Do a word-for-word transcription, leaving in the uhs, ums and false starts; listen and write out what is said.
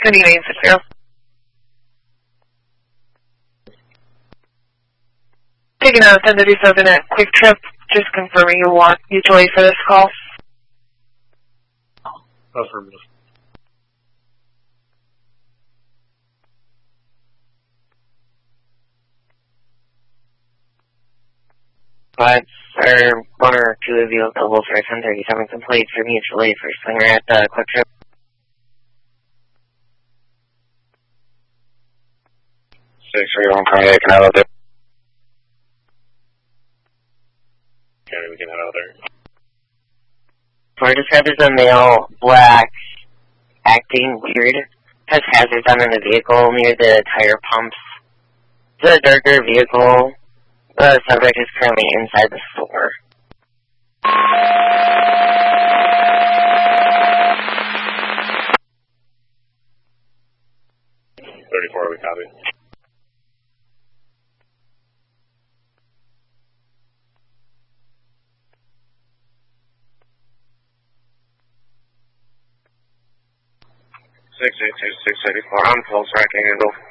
Good evening, six zero. Taking out ten thirty-seven at Quick Trip, just confirming you want mutually for this call. Affirmative. But, sir, one or two of you available for ten thirty-seven complete for mutually for Slinger at uh, Quick Trip. six three one, cardiac, can I out there? Okay, we can head out there. Ford described as a male, black, acting weird, has hazards on in the vehicle near the tire pumps. It's a darker vehicle. The subject is currently inside the store. thirty-four, we copy. six eight two, six eighty-four, on pulse, right angle.